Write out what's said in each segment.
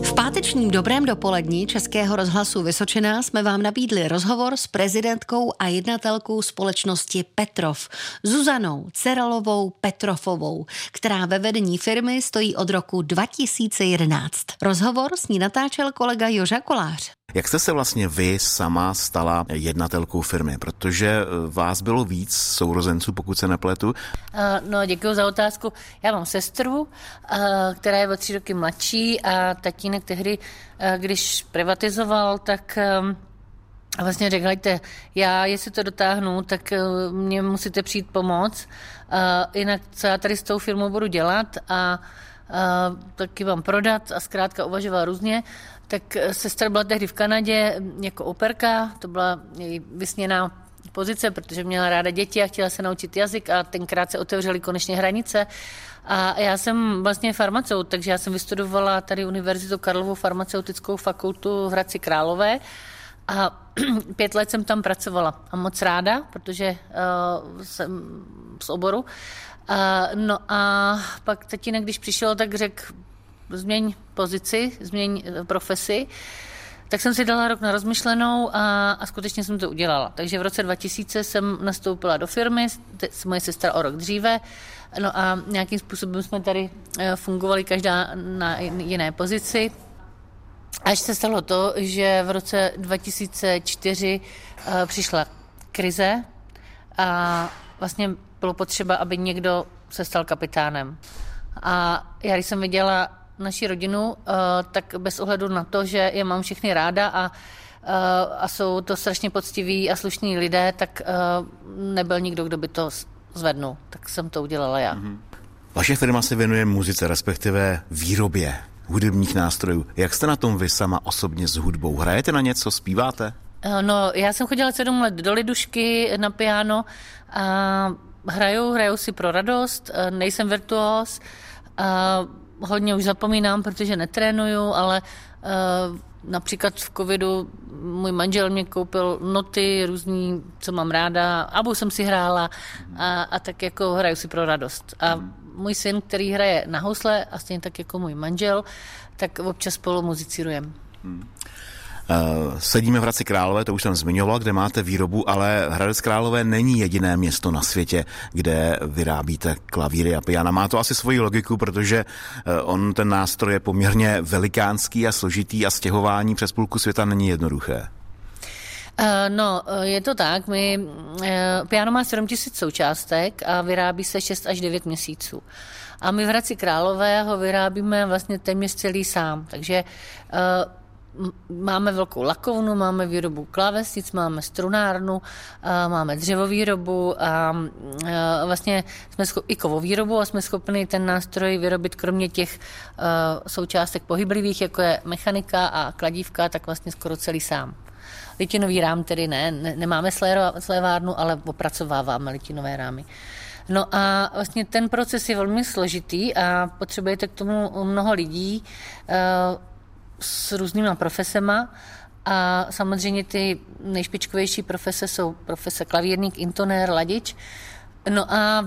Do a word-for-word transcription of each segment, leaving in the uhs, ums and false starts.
V pátečním Dobrém dopolední Českého rozhlasu Vysočina jsme vám nabídli rozhovor s prezidentkou a jednatelkou společnosti Petrov, Zuzanou Cerelovou Petrofovou, která ve vedení firmy stojí od roku dva tisíce jedenáct. Rozhovor s ní natáčel kolega Joža Kolář. Jak jste se vlastně vy sama stala jednatelkou firmy? Protože vás bylo víc sourozenců, pokud se nepletu. Uh, no, děkuji za otázku. Já mám sestru, uh, která je o tři roky mladší a tatínek tehdy, uh, když privatizoval, tak um, vlastně řekl, hejte, já jestli to dotáhnu, tak uh, mě musíte přijít pomoct. Uh, jinak co já tady s tou firmou budu dělat a uh, taky vám prodat a zkrátka uvažoval různě. Tak sestra byla tehdy v Kanadě jako operka, to byla její vysněná pozice, protože měla ráda děti a chtěla se naučit jazyk a tenkrát se otevřely konečně hranice. A já jsem vlastně farmaceut, takže já jsem vystudovala tady Univerzitu Karlovu farmaceutickou fakultu v Hradci Králové a pět let jsem tam pracovala a moc ráda, protože uh, jsem z oboru. Uh, no a pak tatínek, když přišel, tak řekl, změň pozici, změň profesi, tak jsem si dala rok na rozmyšlenou a, a skutečně jsem to udělala. Takže v roce dva tisíce jsem nastoupila do firmy, moje sestra o rok dříve, no a nějakým způsobem jsme tady fungovali každá na jiné pozici. Až se stalo to, že v roce dva tisíce čtyři přišla krize a vlastně bylo potřeba, aby někdo se stal kapitánem. A já, když jsem viděla naši rodinu, tak bez ohledu na to, že je mám všechny ráda a, a jsou to strašně poctiví a slušní lidé, tak nebyl nikdo, kdo by to zvednul. Tak jsem to udělala já. Vaše firma se věnuje muzice, respektive výrobě hudebních nástrojů. Jak jste na tom vy sama osobně s hudbou? Hrajete na něco, zpíváte? No, já jsem chodila sedm let do lidušky na piano a hraju, hraju si pro radost, nejsem virtuós, a hodně už zapomínám, protože netrénuju, ale uh, například v covidu můj manžel mě koupil noty různý, co mám ráda, abou jsem si hrála a, a tak jako hraju si pro radost. A můj syn, který hraje na housle a stejně tak jako můj manžel, tak občas spolu muzicírujeme. Hmm. Uh, sedíme v Hradci Králové, to už jsem zmiňoval, kde máte výrobu, ale Hradec Králové není jediné město na světě, kde vyrábíte klavíry a piana. Má to asi svoji logiku, protože uh, on ten nástroj je poměrně velikánský a složitý a stěhování přes půlku světa není jednoduché. Uh, no, je to tak. My, uh, piano má sedm tisíc součástek a vyrábí se šest až devět měsíců. A my v Hradci Králové ho vyrábíme vlastně téměř celý sám. Takže uh, máme velkou lakovnu, máme výrobu klávesnic, máme strunárnu, máme dřevovýrobu a vlastně jsme schop, i kovovýrobu a jsme schopni ten nástroj vyrobit kromě těch součástek pohyblivých, jako je mechanika a kladívka, tak vlastně skoro celý sám. Litinový rám tedy ne, ne nemáme slévárnu, ale opracováváme litinové rámy. No a vlastně ten proces je velmi složitý a potřebujete k tomu mnoho lidí, s různýma profesema a samozřejmě ty nejšpičkovější profese jsou profese klavírník, intonér, ladič. No a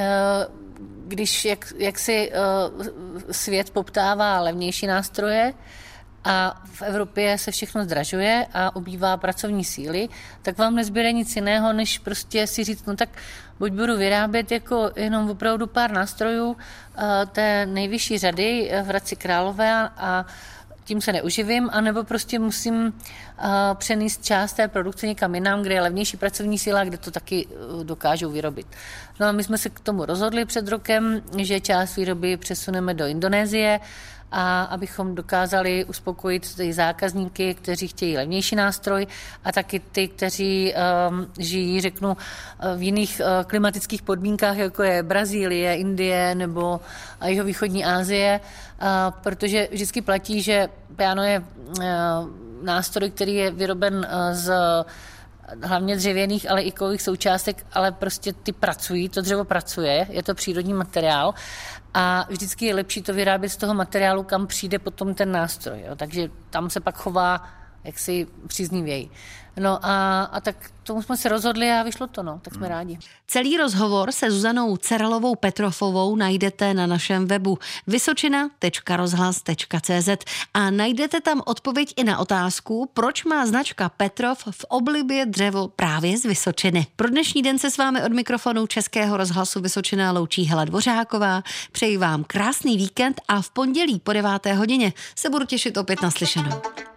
když jak, jak si svět poptává levnější nástroje a v Evropě se všechno zdražuje a ubývá pracovní síly, tak vám nezbyde nic jiného, než prostě si říct, no tak buď budu vyrábět jako jenom opravdu pár nástrojů té nejvyšší řady v Hradci Králové a tím se neuživím, anebo prostě musím uh, přenést část té produkce někam jinam, kde je levnější pracovní síla, kde to taky uh, dokážou vyrobit. No a my jsme se k tomu rozhodli před rokem, že část výroby přesuneme do Indonésie a abychom dokázali uspokojit ty zákazníky, kteří chtějí levnější nástroj a taky ty, kteří um, žijí, řeknu, v jiných uh, klimatických podmínkách, jako je Brazílie, Indie nebo jihovýchodní Asie, uh, protože vždycky platí, že piano je uh, nástroj, který je vyroben uh, z hlavně dřevěných, ale i kovových součástek, ale prostě ty pracují, to dřevo pracuje, je to přírodní materiál a vždycky je lepší to vyrábět z toho materiálu, kam přijde potom ten nástroj. Jo. Takže tam se pak chová jaksi příznivěji. No a, a tak tomu jsme se rozhodli a vyšlo to, no, tak jsme rádi. Celý rozhovor se Zuzanou Ceralovou Petrofovou najdete na našem webu vysočina tečka rozhlas tečka cé zet a najdete tam odpověď i na otázku, proč má značka Petrov v oblibě dřevo právě z Vysočiny. Pro dnešní den se s vámi od mikrofonu Českého rozhlasu Vysočina loučí Hela Dvořáková. Přeji vám krásný víkend a v pondělí po deváté hodině se budu těšit opět na slyšenou.